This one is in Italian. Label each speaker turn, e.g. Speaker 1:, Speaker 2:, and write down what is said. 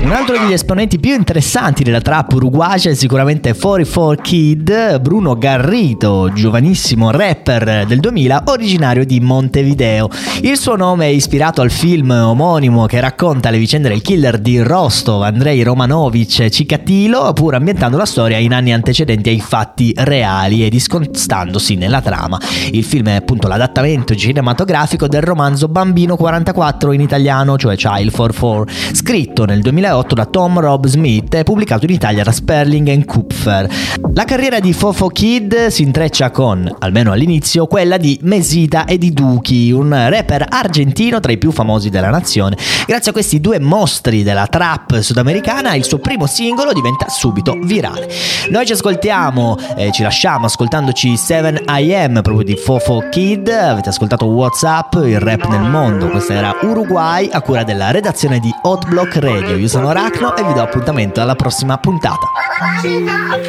Speaker 1: Un altro degli esponenti più interessanti della trap uruguagia è sicuramente 44 Kid, Bruno Garrido, giovanissimo rapper del 2000 originario di Montevideo. Il suo nome è ispirato al film omonimo che racconta le vicende del killer di Rostov, Andrei Romanovic Cicatilo, pur ambientando la storia in anni antecedenti ai fatti reali e discostandosi nella trama. Il film è appunto l'adattamento cinematografico del romanzo Bambino 44 in italiano, cioè Child 44, scritto nel 2008 da Tom Rob Smith e pubblicato in Italia da Sperling & Kupfer. La carriera di Fofo Kid si intreccia con, almeno all'inizio, quella di Mesita e di Duki, un rapper argentino tra i più famosi della nazione. Grazie a questi due mostri della trap sudamericana, il suo primo singolo diventa subito virale. Noi ci ascoltiamo, ci lasciamo ascoltandoci 7 AM proprio di Fofo Kid. Avete ascoltato WhatsApp, il rap nel mondo. Questa era Uruguay a cura della redazione di Hot Block Radio. Io sono Arachno e vi do appuntamento alla prossima puntata.